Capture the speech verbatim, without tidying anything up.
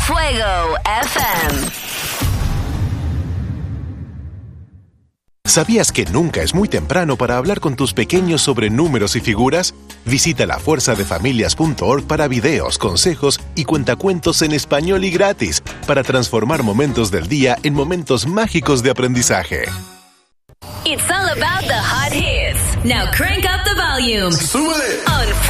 Fuego F M. ¿Sabías que nunca es muy temprano para hablar con tus pequeños sobre números y figuras? Visita la fuerza de familias punto org para videos, consejos y cuentacuentos en español y gratis para transformar momentos del día en momentos mágicos de aprendizaje. It's all about the hot hits. Now crank up the volume. ¡Súbele! On